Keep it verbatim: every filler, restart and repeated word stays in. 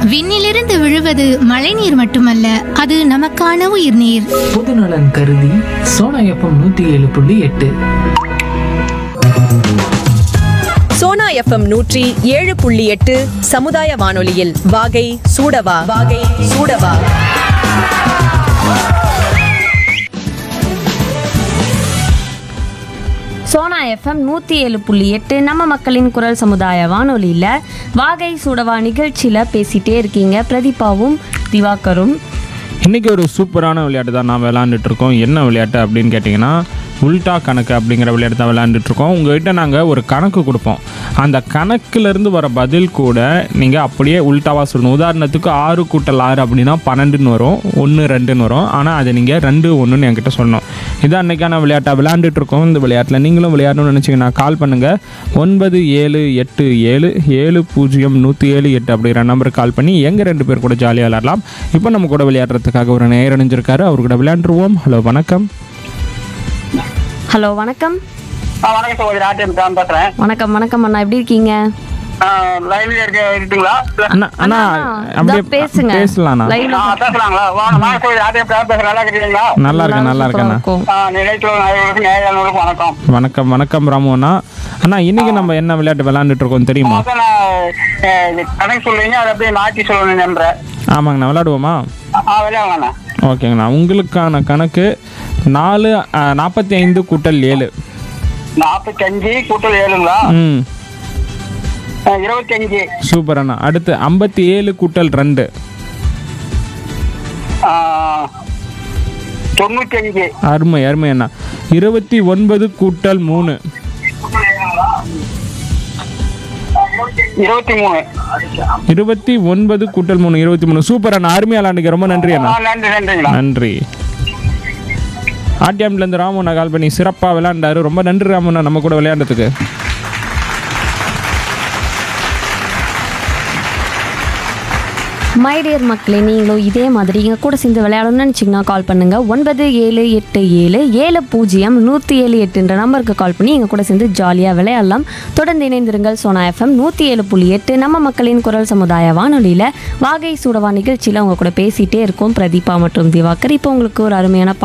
விண்ணிலிருந்து விழுவது மழைநீர் மட்டுமல்ல, அது நமக்கான உயிர்நீர். பொதுநலன் கருதி சோனா எஃப்எம் நூத்தி ஏழு புள்ளி எட்டு. சோனா எஃப்எம் நூற்றி ஏழு புள்ளி எட்டு சமுதாய வானொலியில் வாகை சூடவா வாகை சூடவா. சோனா எஃப்எம் நூற்றி ஏழு புள்ளி எட்டு நம்ம மக்களின் குரல் சமுதாய வானொலியில் வாகை சூடவா நிகழ்ச்சியில் பேசிகிட்டே இருக்கீங்க பிரதீபாவும் திவாகரும். இன்றைக்கி ஒரு சூப்பரான விளையாட்டு தான் நான் விளையாண்டுட்டு இருக்கோம். என்ன விளையாட்டு அப்படின்னு கேட்டிங்கன்னா, உல்டா கணக்கு அப்படிங்கிற விளையாட்டு தான் விளையாண்டுட்ருக்கோம். உங்கள்கிட்ட நாங்கள் ஒரு கணக்கு கொடுப்போம். அந்த கணக்குலேருந்து வர பதில் கூட நீங்கள் அப்படியே உல்டாவாக சொல்லணும். உதாரணத்துக்கு ஆறு கூட்டல் ஆறு அப்படின்னா பன்னெண்டுன்னு வரும், ஒன்று ரெண்டுன்னு வரும். ஆனால் அதை நீங்கள் ரெண்டு ஒன்றுன்னு என்கிட்ட சொல்லணும். இதான் அன்றைக்கான விளையாட்டாக விளையாண்டுட்ருக்கோம். இந்த விளையாட்டில் நீங்களும் விளையாடணும்னு நினச்சிங்கன்னா கால் பண்ணுங்கள். ஒன்பது ஏழு எட்டு ஏழு ஏழு பூஜ்ஜியம் நூற்றி ஏழு எட்டு அப்படிங்கிற நம்பருக்கு கால் பண்ணி எங்கள் ரெண்டு பேர் கூட ஜாலியாக விளையாடலாம். இப்போ நம்ம கூட விளையாடுறதுக்காக ஒரு நேர் அணிஞ்சிருக்காரு. அவர் கூட விளையாண்டுருவோம். ஹலோ வணக்கம். ஹலோ வணக்கம். வணக்கம் சகோதரி, ஆர்டிஎம் தான் பேசுறேன். வணக்கம் வணக்கம் அண்ணா, எப்படி இருக்கீங்க? லைவ்ல இருக்க இருக்கீங்களா? அண்ணா அண்ணா அப்படியே பேசுங்க. பேசலாம்ண்ணா. லைவ்ல பேசலாங்களா? வணக்கம் சகோதரி, ஆர்டிஎம் தான் பேசுறேன். நல்லா இருக்கீங்களா? நல்லா இருக்கேன் நல்லா இருக்கேண்ணா. நிலையத்தில் நேயர்களுக்கு வணக்கம். வணக்கம் வணக்கம் ராமு அண்ணா. அண்ணா இன்னைக்கு நம்ம என்ன விளையாட்டு விளையாண்டுட்டு இருக்கோம் தெரியுமா? கணக்கு சொல்லுவீங்க, அதை அப்படியே மாற்றி சொல்லணும் நம்புறேன். ஆமாங்கண்ணா, விளையாடுவோமா? விளையாடுவாங்கண்ணா. ஓகேங்கண்ணா. உங்களுக்கான கணக்கு நாலு நாற்பத்தி ஐந்து கூட்டல் ஏழு. நாற்பத்தி அஞ்சு கூட்டல் ஏழுங்களா? ம் இருபத்தி அஞ்சு. சூப்பர் அண்ணா. அடுத்து ஐம்பத்தி ஏழு கூட்டல் ரெண்டு. தொண்ணூத்தி அஞ்சு. அருமை அருமை அண்ணா. இருபத்தி ஒன்பது கூட்டல் மூணு. இருபத்தி மூணு. இருபத்தி ஒன்பது கூட்டல் மூணு இருபத்தி மூணு. சூப்பர் அண்ணா, அருமையா விளையாண்டுங்க. ரொம்ப நன்றி அண்ணா. நன்றி நன்றிங்களா. நன்றி. ஆர்டிஎம்லேருந்து ராமுண்ணா கால் பண்ணி சிறப்பாக விளையாண்டாரு. ரொம்ப நன்றி ராமுண்ணா நம்ம கூட விளையாண்டதுக்கு. மை டியர் மக்களே, நீங்களும் இதே மாதிரி எங்கள் கூட சேர்ந்து விளையாடணும்னு நினச்சிங்கன்னா கால் பண்ணுங்கள். ஒன்பது ஏழு எட்டு ஏழு ஏழு பூஜ்ஜியம் நூற்றி ஏழு எட்டுன்ற நம்பருக்கு கால் பண்ணி எங்கள் கூட சேர்ந்து ஜாலியாக விளையாடலாம். தொடர்ந்து இணைந்திருங்கள். சோனா எஃப்எம் நூற்றி ஏழு புள்ளி எட்டு நம்ம மக்களின் குரல் சமுதாய வானொலியில் வாகை சூடவா நிகழ்ச்சியில் அவங்க கூட பேசிகிட்டே இருக்கும் பிரதீபா மற்றும் திவாகர். இப்போ உங்களுக்கு ஒரு அருமையான